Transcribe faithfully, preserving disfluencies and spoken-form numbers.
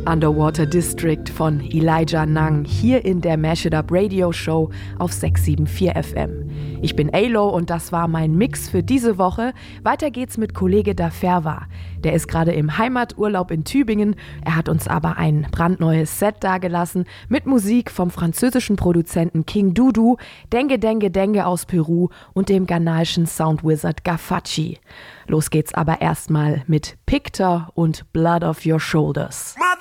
Underwater District von Elijah Nang hier in der Mash It Up Radio Show auf sechs sieben vier F M. Ich bin Alo und das war mein Mix für diese Woche. Weiter geht's mit Kollege Daferwa. Der ist gerade im Heimaturlaub in Tübingen. Er hat uns aber ein brandneues Set dagelassen mit Musik vom französischen Produzenten King Dudu, Dengue Dengue Dengue aus Peru und dem ghanaischen Soundwizard Gafachi. Los geht's aber erstmal mit Pictor und Blood of Your Shoulders. Mother